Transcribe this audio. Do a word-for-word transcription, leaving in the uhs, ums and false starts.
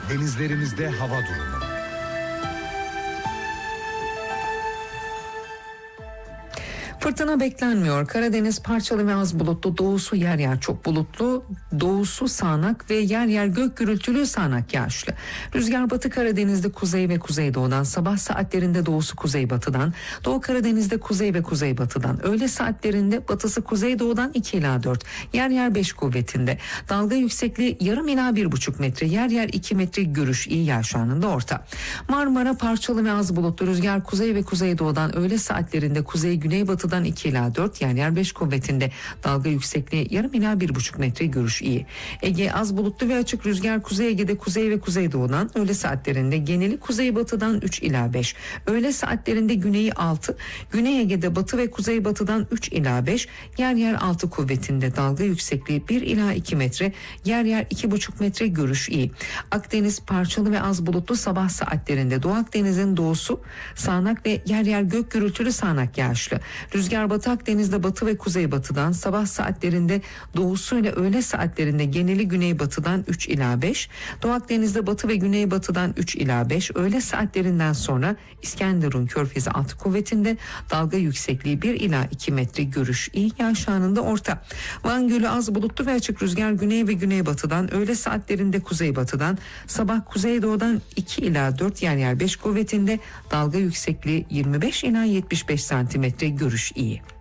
Denizlerimizde hava durumu. Fırtına beklenmiyor. Karadeniz parçalı ve az bulutlu, doğusu yer yer çok bulutlu, doğusu sağanak ve yer yer gök gürültülü sağanak yağışlı. Rüzgar Batı Karadeniz'de kuzey ve kuzeydoğudan, sabah saatlerinde doğusu kuzeybatıdan, Doğu Karadeniz'de kuzey ve kuzeybatıdan, öğle saatlerinde batısı kuzeydoğudan iki ila dört, yer yer beş kuvvetinde. Dalga yüksekliği yarım ila bir buçuk metre, yer yer iki metre, görüş iyi, yağış anında orta. Marmara parçalı ve az bulutlu, rüzgar kuzey ve kuzeydoğudan, öğle saatlerinde kuzey güneybatıdan iki ila dört, yer yer beş kuvvetinde. Dalga yüksekliği yarım ila bir buçuk metre, görüş iyi. Ege az bulutlu ve açık, rüzgar Kuzey Ege'de kuzey ve kuzeydoğudan, öğle saatlerinde geneli kuzeybatıdan üç ila beş, öğle saatlerinde güneyi altı, Güney Ege'de batı ve kuzeybatıdan üç ila beş, yer yer altı kuvvetinde. Dalga yüksekliği bir ila iki metre, yer yer iki buçuk metre, görüş iyi. Akdeniz parçalı ve az bulutlu, sabah saatlerinde Doğu Akdeniz'in doğusu sağanak ve yer yer gök gürültülü sağanak yağışlı. Rüzgar Batı Akdeniz'de batı ve kuzeybatıdan, sabah saatlerinde doğusuyla öğle saatlerinde geneli güneybatıdan üç ila beş, Doğu Akdeniz'de batı ve güneybatıdan üç ila beş, öğle saatlerinden sonra İskenderun Körfezi altı kuvvetinde. Dalga yüksekliği bir ila iki metre, görüş iyi, yağış anında orta. Van Gölü az bulutlu ve açık, rüzgar güney ve güneybatıdan, öğle saatlerinde kuzeybatıdan, sabah kuzeydoğudan iki ila dört, yer yer beş kuvvetinde. Dalga yüksekliği yirmi beş ila yetmiş beş santimetre, görüş iyi.